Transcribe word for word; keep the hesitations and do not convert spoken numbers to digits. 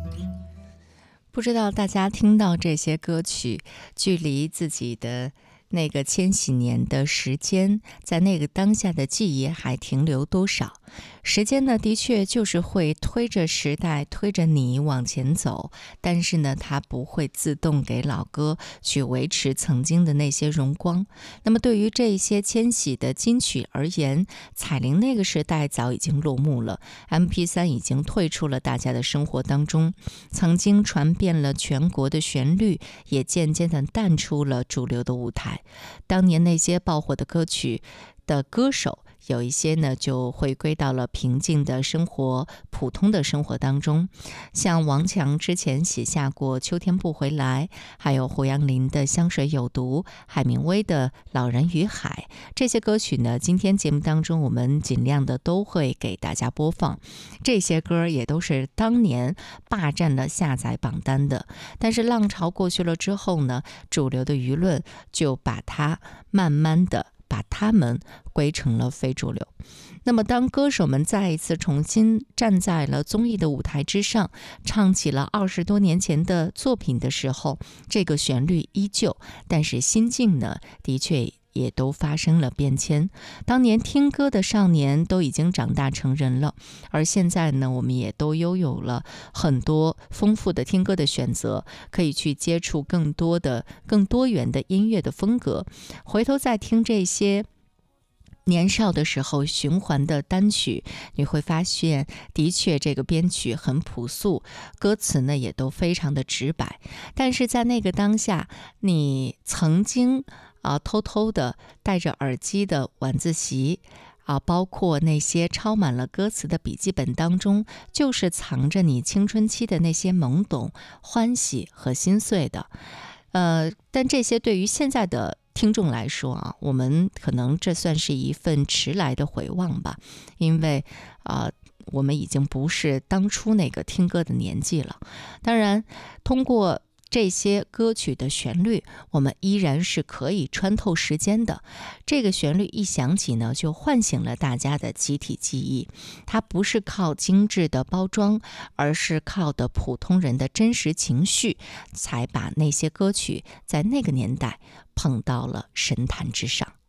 不知道大家听到这些歌曲，距离自己的那个千禧年的时间，在那个当下的记忆还停留多少？时间呢，的确就是会推着时代，推着你往前走，但是呢，它不会自动给老歌去维持曾经的那些荣光。那么对于这些千禧的金曲而言，彩铃那个时代早已经落幕了， M P 三 已经退出了大家的生活当中，曾经传遍了全国的旋律也渐渐地淡出了主流的舞台。当年那些爆火的歌曲的歌手，有一些呢就回归到了平静的生活、普通的生活当中。像王强之前写下过《秋天不回来》，还有胡杨林的《香水有毒》，海明威的《老人与海》，这些歌曲呢，今天节目当中我们尽量的都会给大家播放。这些歌也都是当年霸占了下载榜单的，但是浪潮过去了之后呢，主流的舆论就把它慢慢的把他们归成了非主流。那么当歌手们再一次重新站在了综艺的舞台之上，唱起了二十多年前的作品的时候，这个旋律依旧，但是心境呢，的确也都发生了变迁。当年听歌的少年都已经长大成人了，而现在呢，我们也都拥有了很多丰富的听歌的选择，可以去接触更多的更多元的音乐的风格。回头再听这些年少的时候循环的单曲，你会发现的确这个编曲很朴素，歌词呢也都非常的直白，但是在那个当下，你曾经啊偷偷的戴着耳机的晚自习啊，包括那些抄满了歌词的笔记本当中，就是藏着你青春期的那些懵懂、欢喜和心碎的。呃，但这些对于现在的听众来说啊，我们可能这算是一份迟来的回望吧，因为啊、呃，我们已经不是当初那个听歌的年纪了。当然，通过这些歌曲的旋律，我们依然是可以穿透时间的。这个旋律一响起呢，就唤醒了大家的集体记忆。它不是靠精致的包装，而是靠的普通人的真实情绪，才把那些歌曲在那个年代捧到了神坛之上。